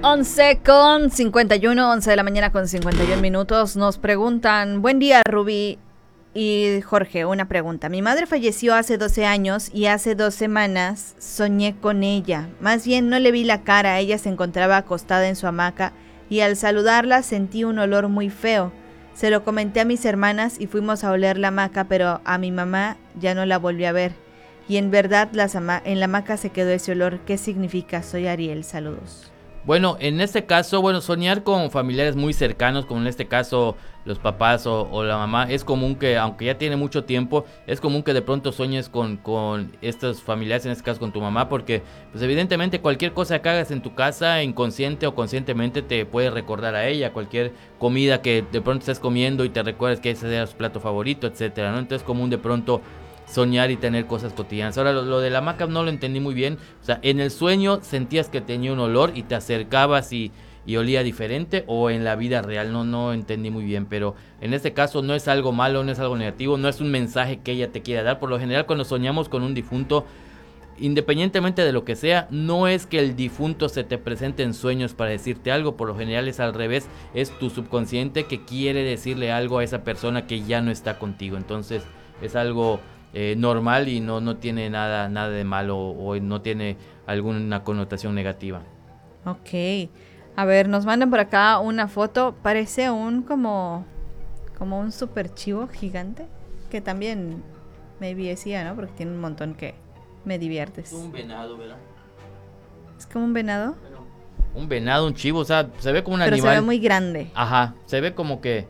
11 de la mañana con 51 minutos. Nos preguntan, buen día Rubí y Jorge, una pregunta. Mi madre falleció hace 12 años y hace 2 semanas soñé con ella. Más bien no le vi la cara, ella se encontraba acostada en su hamaca y al saludarla sentí un olor muy feo. Se lo comenté a mis hermanas y fuimos a oler la hamaca, pero a mi mamá ya no la volví a ver. Y en verdad en la hamaca se quedó ese olor. ¿Qué significa? Soy Ariel, saludos. Bueno, en este caso, soñar con familiares muy cercanos, como en este caso los papás o la mamá, es común que, aunque ya tiene mucho tiempo, es común que de pronto sueñes con estos familiares, en este caso con tu mamá, porque pues evidentemente cualquier cosa que hagas en tu casa, inconsciente o conscientemente, te puede recordar a ella. Cualquier comida que de pronto estés comiendo y te recuerdes que ese era su plato favorito, etcétera, ¿no? Entonces es común de pronto soñar y tener cosas cotidianas. Ahora lo de la hamaca no lo entendí muy bien. O sea, en el sueño sentías que tenía un olor y te acercabas y olía diferente, o en la vida real, no entendí muy bien. Pero en este caso no es algo malo, no es algo negativo, no es un mensaje que ella te quiera dar. Por lo general, cuando soñamos con un difunto, independientemente de lo que sea, no es que el difunto se te presente en sueños para decirte algo. Por lo general es al revés, es tu subconsciente que quiere decirle algo a esa persona que ya no está contigo. Entonces es algo normal y no tiene nada de malo, o no tiene alguna connotación negativa. Ok, a ver, nos mandan por acá una foto, parece como un super chivo gigante, que también me decía, ¿no? Porque tiene un montón que me diviertes. Un venado, ¿verdad? ¿Es como un venado? Bueno, un venado, un chivo, o sea, se ve como un pero animal. Se ve muy grande. Ajá, se ve como que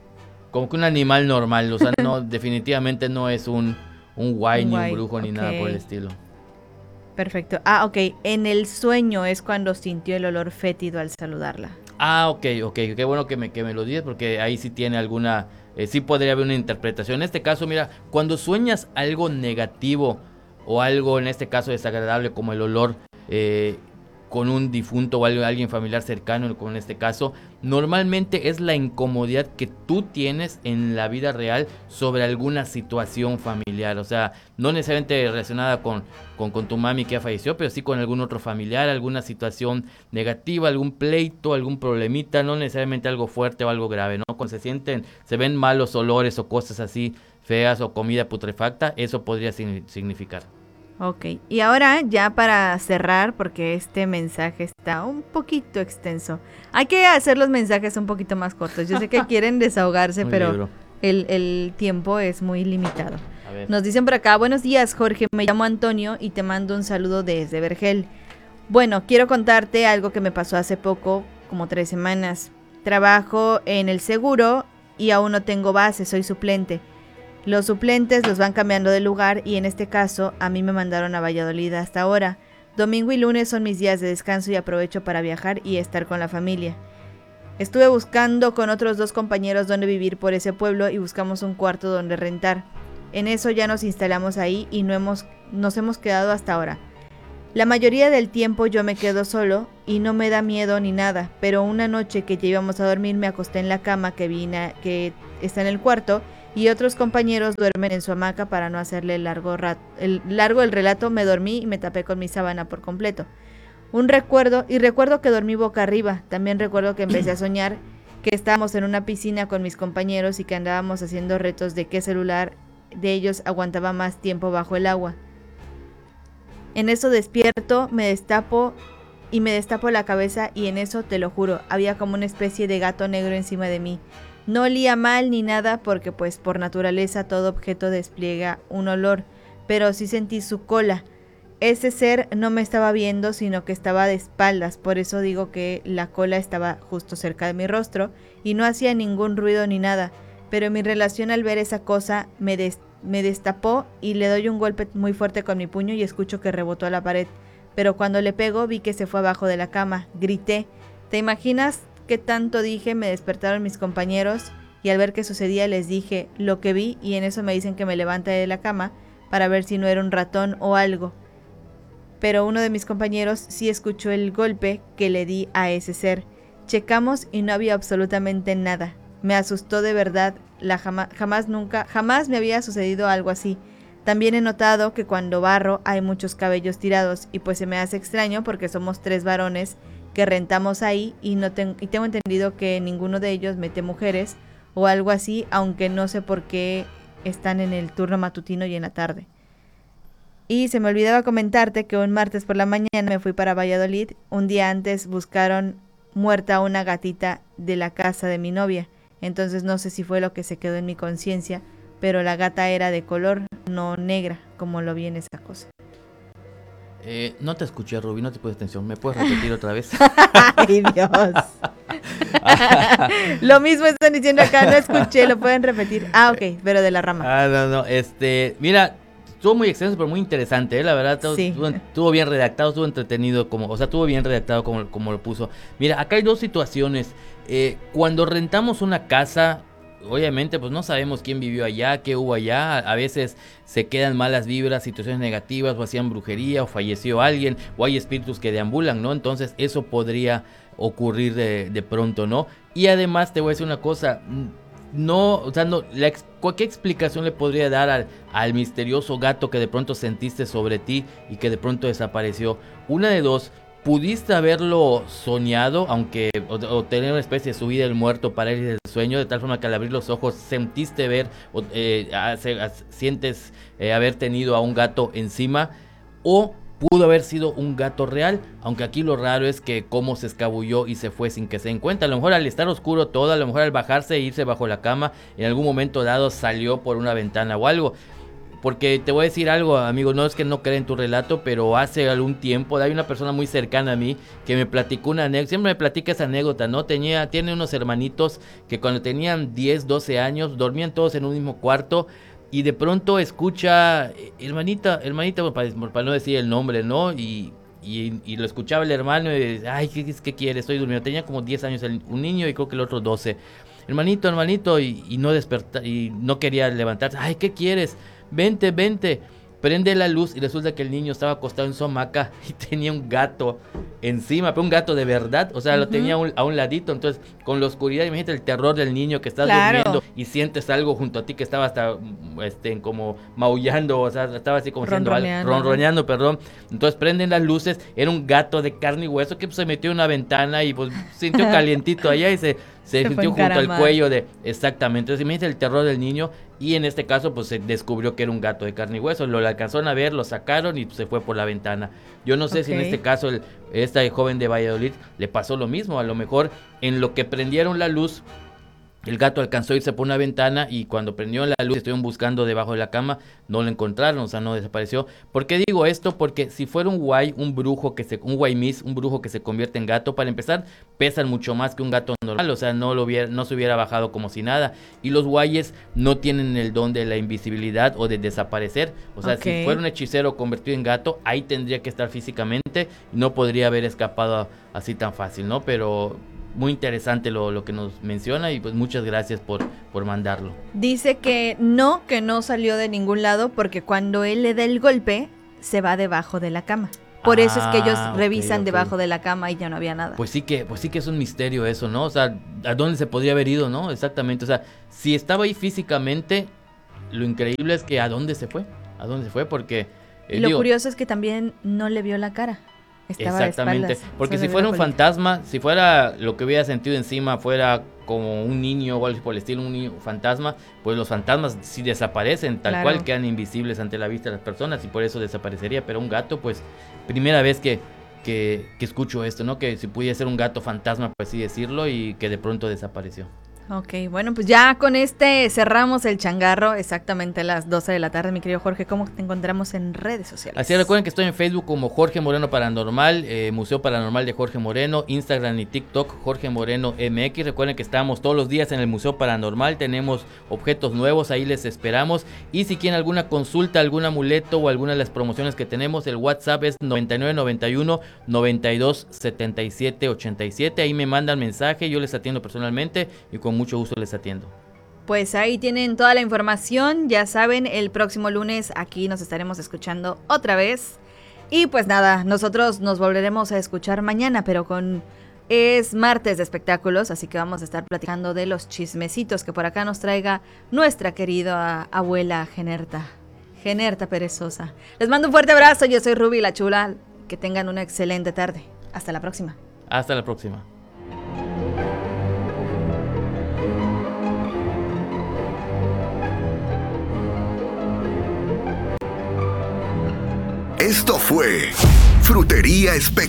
un animal normal, o sea, no, definitivamente no es un guay, ni un brujo, ni nada por el estilo. Perfecto. Ok. En el sueño es cuando sintió el olor fétido al saludarla. Ok. Qué bueno que me lo dices, porque ahí sí tiene alguna... sí podría haber una interpretación. En este caso, mira, cuando sueñas algo negativo o algo, en este caso, desagradable, como el olor con un difunto o alguien familiar cercano, como en este caso, normalmente es la incomodidad que tú tienes en la vida real sobre alguna situación familiar. O sea, no necesariamente relacionada con tu mami que ya falleció, pero sí con algún otro familiar, alguna situación negativa, algún pleito, algún problemita, no necesariamente algo fuerte o algo grave, ¿no? Cuando se ven malos olores o cosas así feas o comida putrefacta, eso podría significar. Ok, y ahora ya para cerrar, porque este mensaje está un poquito extenso. Hay que hacer los mensajes un poquito más cortos. Yo sé que quieren desahogarse, pero el tiempo es muy limitado. Nos dicen por acá, buenos días Jorge, me llamo Antonio y te mando un saludo desde Vergel. Bueno, quiero contarte algo que me pasó hace poco, como 3 semanas. Trabajo en el seguro y aún no tengo base, soy suplente. Los suplentes los van cambiando de lugar y en este caso a mí me mandaron a Valladolid hasta ahora. Domingo y lunes son mis días de descanso y aprovecho para viajar y estar con la familia. Estuve buscando con otros 2 compañeros dónde vivir por ese pueblo y buscamos un cuarto donde rentar. En eso ya nos instalamos ahí y nos hemos quedado hasta ahora. La mayoría del tiempo yo me quedo solo y no me da miedo ni nada, pero una noche que ya íbamos a dormir me acosté en la cama que está en el cuarto y otros compañeros duermen en su hamaca. Para no hacerle largo el relato, me dormí y me tapé con mi sábana por completo. Recuerdo que dormí boca arriba. También recuerdo que empecé a soñar que estábamos en una piscina con mis compañeros y que andábamos haciendo retos de qué celular de ellos aguantaba más tiempo bajo el agua. En eso despierto, me destapo la cabeza y en eso, te lo juro, había como una especie de gato negro encima de mí. No olía mal ni nada porque pues por naturaleza todo objeto despliega un olor, pero sí sentí su cola. Ese ser no me estaba viendo, sino que estaba de espaldas, por eso digo que la cola estaba justo cerca de mi rostro y no hacía ningún ruido ni nada, pero mi relación al ver esa cosa me destapó y le doy un golpe muy fuerte con mi puño y escucho que rebotó a la pared, pero cuando le pego vi que se fue abajo de la cama, grité. ¿Te imaginas qué tanto dije? Me despertaron mis compañeros y al ver qué sucedía les dije lo que vi y en eso me dicen que me levante de la cama para ver si no era un ratón o algo. Pero uno de mis compañeros sí escuchó el golpe que le di a ese ser. Checamos y no había absolutamente nada. Me asustó de verdad. Jamás me había sucedido algo así. También he notado que cuando barro hay muchos cabellos tirados y pues se me hace extraño porque somos 3 varones que rentamos ahí y tengo entendido que ninguno de ellos mete mujeres o algo así, aunque no sé por qué están en el turno matutino y en la tarde. Y se me olvidaba comentarte que un martes por la mañana me fui para Valladolid. Un día antes buscaron muerta a una gatita de la casa de mi novia. Entonces no sé si fue lo que se quedó en mi conciencia, pero la gata era de color, no negra, como lo vi en esa cosa. No te escuché, Rubí, no te puse atención. ¿Me puedes repetir otra vez? ¡Ay, Dios! Lo mismo están diciendo acá, no escuché, lo pueden repetir. Ah, ok, pero de la rama. No, mira, estuvo muy extenso, pero muy interesante, la verdad, sí. estuvo bien redactado, estuvo entretenido, estuvo bien redactado como lo puso. Mira, acá hay dos situaciones. Cuando rentamos una casa, obviamente pues no sabemos quién vivió allá, qué hubo allá, a veces se quedan malas vibras, situaciones negativas, o hacían brujería, o falleció alguien, o hay espíritus que deambulan, ¿no? Entonces eso podría ocurrir de pronto, ¿no? Y además te voy a decir una cosa, ¿qué explicación le podría dar al misterioso gato que de pronto sentiste sobre ti y que de pronto desapareció? Una de dos: pudiste haberlo soñado, o tener una especie de subida del muerto, parálisis del sueño, de tal forma que al abrir los ojos sentiste ver, sientes haber tenido a un gato encima, o pudo haber sido un gato real, aunque aquí lo raro es que cómo se escabulló y se fue sin que se den cuenta. A lo mejor al estar oscuro todo, a lo mejor al bajarse e irse bajo la cama, en algún momento dado salió por una ventana o algo. Porque te voy a decir algo, amigo, no es que no crea en tu relato, pero hace algún tiempo hay una persona muy cercana a mí que me platicó una anécdota, siempre me platica esa anécdota, ¿no? Tiene unos hermanitos que cuando tenían 10, 12 años, dormían todos en un mismo cuarto, y de pronto escucha, hermanita, para no decir el nombre, ¿no? Y lo escuchaba el hermano y dice, ay, ¿qué quiere? Estoy durmiendo. Tenía como 10 años un niño y creo que el otro 12. Hermanito, y no desperta, y no quería levantarse. Ay, ¿qué quieres? Vente, prende la luz, y resulta que el niño estaba acostado en su hamaca y tenía un gato encima, pero un gato de verdad, o sea, lo tenía a un ladito. Entonces, con la oscuridad, imagínate el terror del niño que estás durmiendo y sientes algo junto a ti que estaba hasta como maullando, o sea, estaba así como ronroneando, perdón. Entonces prenden las luces, era un gato de carne y hueso que pues, se metió en una ventana y pues sintió calientito allá y se sintió junto al cuello exactamente. Entonces imagínate el terror del niño, y en este caso pues se descubrió que era un gato de carne y hueso. Lo alcanzaron a ver, lo sacaron y pues, se fue por la ventana. Yo no sé si en este caso esta joven de Valladolid le pasó lo mismo. A lo mejor en lo que prendieron la luz, el gato alcanzó a irse por una ventana, y cuando prendió la luz estuvieron buscando debajo de la cama, no lo encontraron, o sea, no desapareció. ¿Por qué digo esto? Porque si fuera un brujo que se convierte en gato, para empezar, pesan mucho más que un gato normal, o sea, no se hubiera bajado como si nada. Y los guayes no tienen el don de la invisibilidad o de desaparecer, o sea, si fuera un hechicero convertido en gato, ahí tendría que estar físicamente y no podría haber escapado así tan fácil, ¿no? Pero muy interesante lo que nos menciona, y pues muchas gracias por mandarlo. Dice que no salió de ningún lado, porque cuando él le da el golpe se va debajo de la cama. Por eso es que ellos revisan debajo de la cama y ya no había nada. Pues sí que es un misterio eso, ¿no? O sea, ¿a dónde se podría haber ido, no? Exactamente, o sea, si estaba ahí físicamente, lo increíble es que ¿a dónde se fue? Porque lo curioso es que también no le vio la cara. Exactamente, porque si fuera un fantasma, si fuera lo que hubiera sentido encima, fuera como un niño o algo por el estilo, un niño fantasma, pues los fantasmas sí desaparecen, tal cual, quedan invisibles ante la vista de las personas, y por eso desaparecería. Pero un gato, pues, primera vez que escucho esto, ¿no? Que si pudiera ser un gato fantasma, pues sí decirlo, y que de pronto desapareció. Ok, bueno, pues ya con cerramos el changarro exactamente a las 12 de la tarde, mi querido Jorge. ¿Cómo te encontramos en redes sociales? Así, recuerden que estoy en Facebook como Jorge Moreno Paranormal, Museo Paranormal de Jorge Moreno, Instagram y TikTok Jorge Moreno MX. Recuerden que estamos todos los días en el Museo Paranormal, tenemos objetos nuevos, ahí les esperamos. Y si quieren alguna consulta, algún amuleto o alguna de las promociones que tenemos, el WhatsApp es 9991 92 77 87. Ahí me mandan mensaje, yo les atiendo personalmente y con mucho gusto les atiendo. Pues ahí tienen toda la información, ya saben, el próximo lunes aquí nos estaremos escuchando otra vez. Y pues nada, nosotros nos volveremos a escuchar mañana, pero es martes de espectáculos, así que vamos a estar platicando de los chismecitos que por acá nos traiga nuestra querida abuela Generta perezosa. Les mando un fuerte abrazo, yo soy Ruby la Chula, que tengan una excelente tarde. Hasta la próxima. Hasta la próxima. Esto fue Frutería Espectacular.